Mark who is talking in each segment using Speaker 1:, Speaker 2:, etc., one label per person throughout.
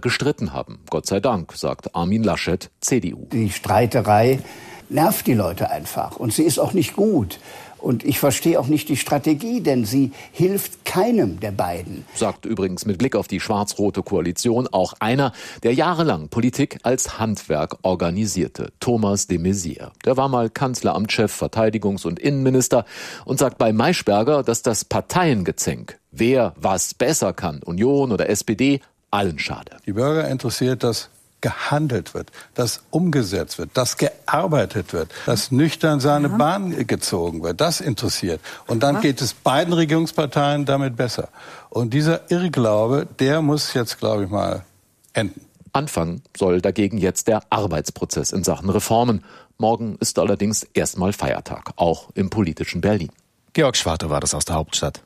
Speaker 1: gestritten haben. Gott sei Dank, sagt Armin Laschet, CDU.
Speaker 2: Die Streiterei nervt die Leute einfach und sie ist auch nicht gut. Und ich verstehe auch nicht die Strategie, denn sie hilft keinem der beiden.
Speaker 1: Sagt übrigens mit Blick auf die schwarz-rote Koalition auch einer, der jahrelang Politik als Handwerk organisierte, Thomas de Maizière. Der war mal Kanzleramtschef, Verteidigungs- und Innenminister und sagt bei Maischberger, dass das Parteiengezänk, wer was besser kann, Union oder SPD, allen schade.
Speaker 3: Die Bürger interessiert, dass gehandelt wird, dass umgesetzt wird, dass gearbeitet wird, dass nüchtern seine Bahn gezogen wird. Das interessiert. Und dann geht es beiden Regierungsparteien damit besser. Und dieser Irrglaube, der muss jetzt, glaube ich mal, enden.
Speaker 1: Anfangen soll dagegen jetzt der Arbeitsprozess in Sachen Reformen. Morgen ist allerdings erstmal Feiertag, auch im politischen Berlin.
Speaker 4: Georg Schwarte war das aus der Hauptstadt.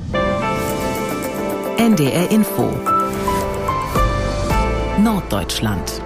Speaker 5: NDR Info Norddeutschland.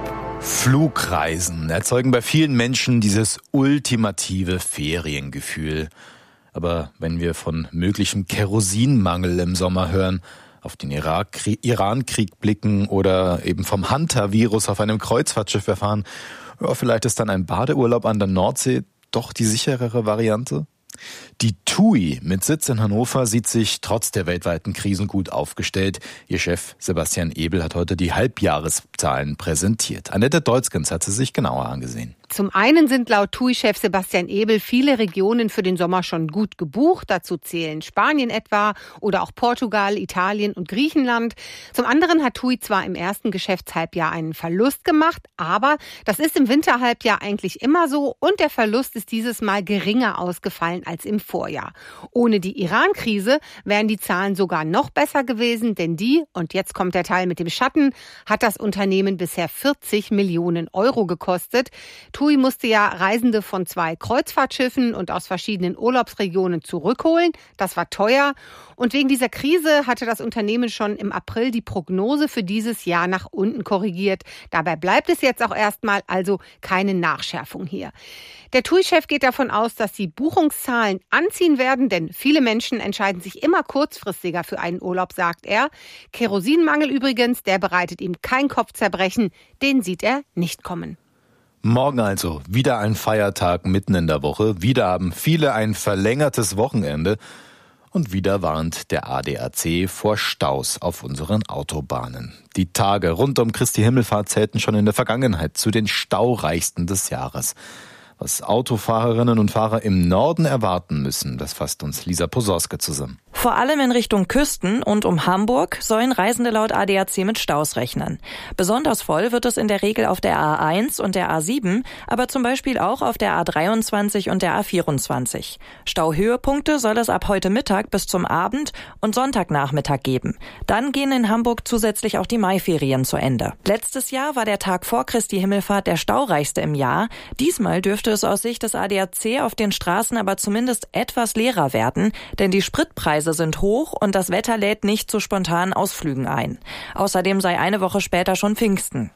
Speaker 4: Flugreisen erzeugen bei vielen Menschen dieses ultimative Feriengefühl. Aber wenn wir von möglichem Kerosinmangel im Sommer hören, auf den Iran-Krieg blicken oder eben vom Hunter-Virus auf einem Kreuzfahrtschiff erfahren, ja, vielleicht ist dann ein Badeurlaub an der Nordsee doch die sicherere Variante? Die TUI mit Sitz in Hannover sieht sich trotz der weltweiten Krisen gut aufgestellt. Ihr Chef Sebastian Ebel hat heute die Halbjahreszahlen präsentiert. Annette Deutzgens hat sie sich genauer angesehen.
Speaker 6: Zum einen sind laut TUI-Chef Sebastian Ebel viele Regionen für den Sommer schon gut gebucht. Dazu zählen Spanien etwa oder auch Portugal, Italien und Griechenland. Zum anderen hat TUI zwar im ersten Geschäftshalbjahr einen Verlust gemacht, aber das ist im Winterhalbjahr eigentlich immer so und der Verlust ist dieses Mal geringer ausgefallen als im Vorjahr. Ohne die Iran-Krise wären die Zahlen sogar noch besser gewesen, denn die, und jetzt kommt der Teil mit dem Schatten, hat das Unternehmen bisher 40 Millionen Euro gekostet. TUI musste ja Reisende von 2 Kreuzfahrtschiffen und aus verschiedenen Urlaubsregionen zurückholen. Das war teuer. Und wegen dieser Krise hatte das Unternehmen schon im April die Prognose für dieses Jahr nach unten korrigiert. Dabei bleibt es jetzt auch erstmal, also keine Nachschärfung hier. Der TUI-Chef geht davon aus, dass die Buchungszahlen anziehen werden, denn viele Menschen entscheiden sich immer kurzfristiger für einen Urlaub, sagt er. Kerosinmangel übrigens, der bereitet ihm kein Kopfzerbrechen, den sieht er nicht kommen.
Speaker 4: Morgen also wieder ein Feiertag mitten in der Woche. Wieder haben viele ein verlängertes Wochenende. Und wieder warnt der ADAC vor Staus auf unseren Autobahnen. Die Tage rund um Christi Himmelfahrt zählten schon in der Vergangenheit zu den staureichsten des Jahres. Was Autofahrerinnen und Fahrer im Norden erwarten müssen, das fasst uns Lisa Posorske zusammen.
Speaker 7: Vor allem in Richtung Küsten und um Hamburg sollen Reisende laut ADAC mit Staus rechnen. Besonders voll wird es in der Regel auf der A1 und der A7, aber zum Beispiel auch auf der A23 und der A24. Stauhöhepunkte soll es ab heute Mittag bis zum Abend und Sonntagnachmittag geben. Dann gehen in Hamburg zusätzlich auch die Maiferien zu Ende. Letztes Jahr war der Tag vor Christi Himmelfahrt der staureichste im Jahr. Diesmal dürfte es aus Sicht des ADAC auf den Straßen aber zumindest etwas leerer werden, denn die Spritpreise sind hoch und das Wetter lädt nicht zu spontanen Ausflügen ein. Außerdem sei eine Woche später schon Pfingsten.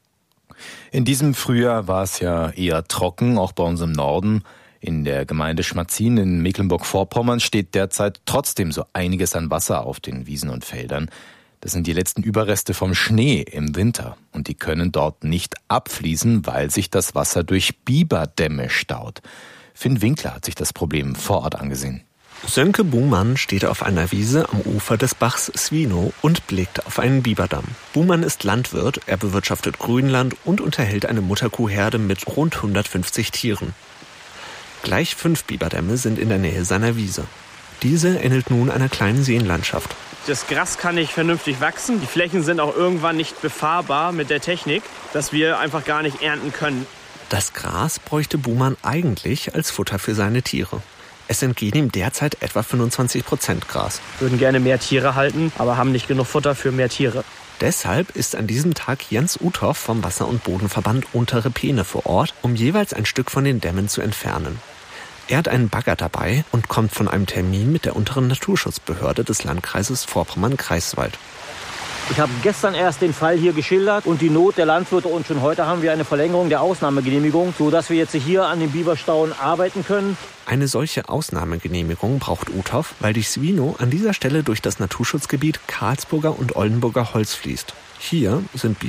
Speaker 4: In diesem Frühjahr war es ja eher trocken, auch bei uns im Norden. In der Gemeinde Schmatzin in Mecklenburg-Vorpommern steht derzeit trotzdem so einiges an Wasser auf den Wiesen und Feldern. Das sind die letzten Überreste vom Schnee im Winter. Und die können dort nicht abfließen, weil sich das Wasser durch Biberdämme staut. Finn Winkler hat sich das Problem vor Ort angesehen.
Speaker 8: Sönke Buhmann steht auf einer Wiese am Ufer des Bachs Swino und blickt auf einen Biberdamm. Buhmann ist Landwirt, er bewirtschaftet Grünland und unterhält eine Mutterkuhherde mit rund 150 Tieren. Gleich 5 Biberdämme sind in der Nähe seiner Wiese. Diese ähnelt nun einer kleinen Seenlandschaft.
Speaker 9: Das Gras kann nicht vernünftig wachsen. Die Flächen sind auch irgendwann nicht befahrbar mit der Technik, dass wir einfach gar nicht ernten können.
Speaker 8: Das Gras bräuchte Buhmann eigentlich als Futter für seine Tiere. Es entgehen ihm derzeit etwa 25% Gras.
Speaker 9: Wir würden gerne mehr Tiere halten, aber haben nicht genug Futter für mehr Tiere.
Speaker 8: Deshalb ist an diesem Tag Jens Uthoff vom Wasser- und Bodenverband Untere Peene vor Ort, um jeweils ein Stück von den Dämmen zu entfernen. Er hat einen Bagger dabei und kommt von einem Termin mit der unteren Naturschutzbehörde des Landkreises Vorpommern-Greifswald.
Speaker 10: Ich habe gestern erst den Fall hier geschildert und die Not der Landwirte und schon heute haben wir eine Verlängerung der Ausnahmegenehmigung, sodass wir jetzt hier an den Biberstauen arbeiten können.
Speaker 8: Eine solche Ausnahmegenehmigung braucht Uthoff, weil die Swino an dieser Stelle durch das Naturschutzgebiet Karlsburger und Oldenburger Holz fließt. Hier sind